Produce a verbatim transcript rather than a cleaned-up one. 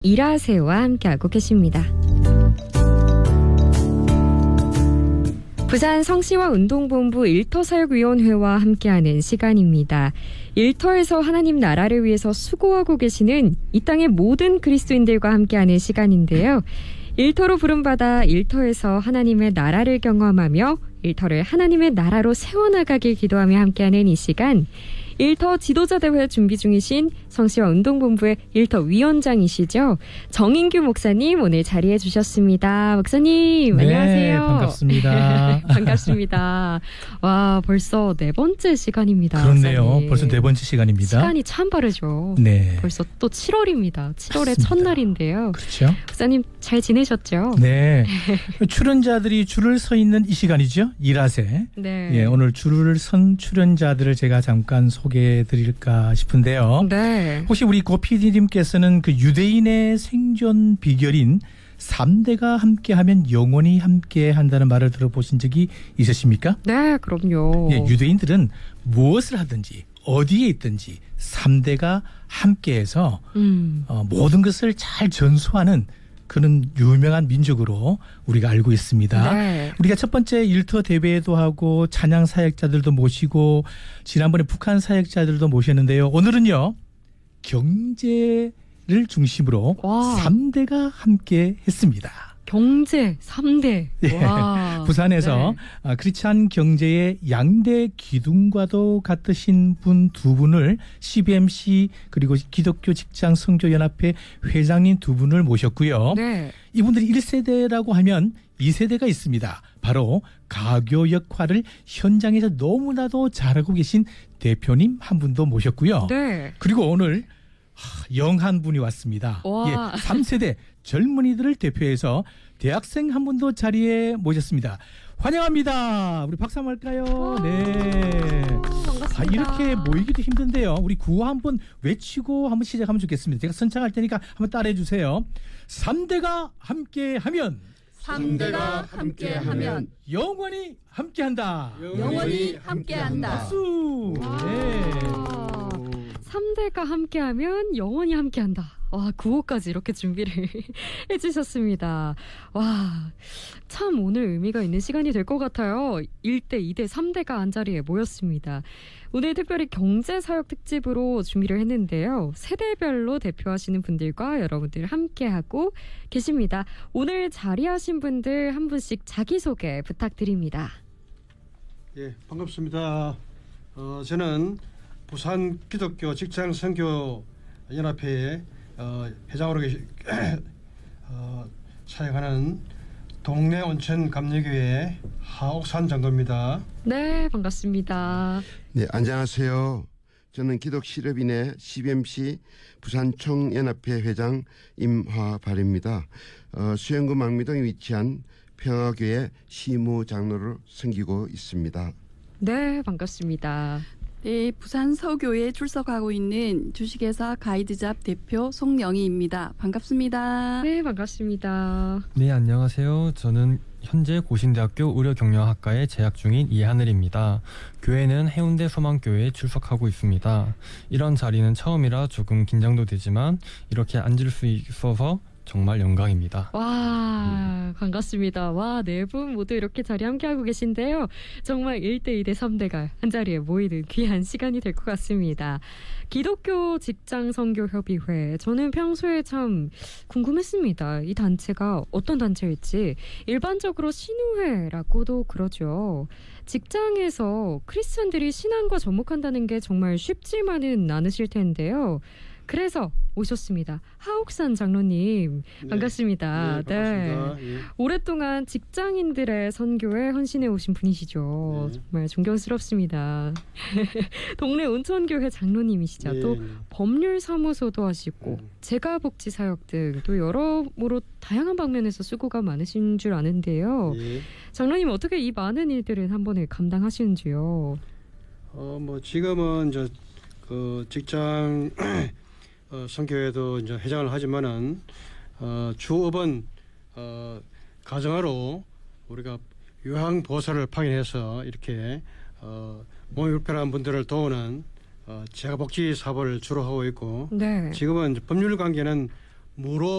일하세요와 함께하고 계십니다. 부산 성시와 운동본부 일터사역위원회와 함께하는 시간입니다. 일터에서 하나님 나라를 위해서 수고하고 계시는 이 땅의 모든 그리스도인들과 함께하는 시간인데요. 일터로 부름받아 일터에서 하나님의 나라를 경험하며 일터를 하나님의 나라로 세워나가길 기도하며 함께하는 이 시간, 일터 지도자대회 준비 중이신 성시와 운동본부의 일터 위원장이시죠. 정인규 목사님 오늘 자리해 주셨습니다. 목사님 네, 안녕하세요. 반갑습니다. 반갑습니다. 와, 벌써 네 번째 시간입니다. 그렇네요. 목사님. 벌써 네 번째 시간입니다. 시간이 참 빠르죠. 네. 벌써 또 칠월입니다. 칠월의 맞습니다. 첫날인데요. 그렇죠. 목사님 잘 지내셨죠? 네. 출연자들이 줄을 서 있는 이 시간이죠. 일하세. 네. 예, 오늘 줄을 선 출연자들을 제가 잠깐 소개해 드릴까 싶은데요. 네. 혹시 우리 고 피디님께서는 그 유대인의 생존 비결인 삼 대가 함께하면 영원히 함께한다는 말을 들어보신 적이 있으십니까? 네, 그럼요. 예, 유대인들은 무엇을 하든지 어디에 있든지 삼 대가 함께해서 음. 어, 모든 것을 잘 전수하는 그런 유명한 민족으로 우리가 알고 있습니다. 네. 우리가 첫 번째 일터 대회도 하고 찬양 사역자들도 모시고 지난번에 북한 사역자들도 모셨는데요. 오늘은요. 경제를 중심으로 와. 삼 대가 함께 했습니다. 경제 삼 대. 예, 와. 부산에서 네. 크리스찬 경제의 양대 기둥과도 같으신 분 두 분을 씨비엠씨 그리고 기독교 직장 선교연합회 회장님 두 분을 모셨고요. 네. 이분들이 일 세대라고 하면 이 세대가 있습니다. 바로 가교 역할을 현장에서 너무나도 잘하고 계신 대표님 한 분도 모셨고요. 네. 그리고 오늘 영한 분이 왔습니다. 와. 예, 삼 세대 젊은이들을 대표해서 대학생 한 분도 자리에 모셨습니다. 환영합니다. 우리 박수 한번 할까요? 네. 반갑습니다. 아, 이렇게 모이기도 힘든데요. 우리 구호 한번 외치고 한번 시작하면 좋겠습니다. 제가 선창할 테니까 한번 따라해 주세요. 삼 대가 함께하면 삼 대가 함께하면 영원히 함께한다. 영원히 함께한다. 박수. 네. 삼 대가 함께하면 영원히 함께한다. 와, 구호까지 이렇게 준비를 해주셨습니다. 와, 참 오늘 의미가 있는 시간이 될 것 같아요. 일 대, 이 대, 삼 대가 한자리에 모였습니다. 오늘 특별히 경제사역 특집으로 준비를 했는데요. 세대별로 대표하시는 분들과 여러분들 함께하고 계십니다. 오늘 자리하신 분들 한 분씩 자기소개 부탁드립니다. 예, 반갑습니다. 어, 저는 부산 기독교 직장 선교 연합회의 어, 회장으로 계시, 어, 사역하는 동네 온천 감리교회 하옥산 장로입니다. 네, 반갑습니다. 네, 안녕하세요. 저는 기독실업인의 씨비엠씨 부산총연합회 회장 임화발입니다. 어, 수영구 망미동에 위치한 평화교회 시무장로를 섬기고 있습니다. 네, 반갑습니다. 네, 부산 서교에 출석하고 있는 주식회사 가이드잡 대표 송영희입니다. 반갑습니다. 네, 반갑습니다. 네, 안녕하세요. 저는 현재 고신대학교 의료경영학과에 재학 중인 이하늘입니다. 교회는 해운대 소망교회에 출석하고 있습니다. 이런 자리는 처음이라 조금 긴장도 되지만 이렇게 앉을 수 있어서 정말 영광입니다. 와, 반갑습니다. 와, 네 분 모두 이렇게 자리 함께하고 계신데요. 정말 일 대, 이 대, 삼 대가 한자리에 모이는 귀한 시간이 될 것 같습니다. 기독교 직장선교협의회, 저는 평소에 참 궁금했습니다. 이 단체가 어떤 단체일지. 일반적으로 신우회라고도 그러죠. 직장에서 크리스천들이 신앙과 접목한다는 게 정말 쉽지만은 않으실 텐데요. 그래서 오셨습니다. 하옥산 장로님, 네. 반갑습니다. 네, 반갑습니다. 네. 예. 오랫동안 직장인들의 선교에 헌신해 오신 분이시죠. 네. 정말 존경스럽습니다. 동네 온천교회 장로님이시죠. 네. 또 법률사무소도 하시고 음. 재가복지사역 등 또 여러모로 다양한 방면에서 수고가 많으신 줄 아는데요. 예. 장로님 어떻게 이 많은 일들을 한 번에 감당하시는지요? 어, 뭐 지금은 저 그 직장 어, 선교회도 이제 회장을 하지만은 어, 주업은 어, 가정으로 우리가 요양 보호사를 파견해서 이렇게 어, 몸이 불편한 분들을 도우는 어, 재가복지 사업을 주로 하고 있고 네. 지금은 이제 법률 관계는 무로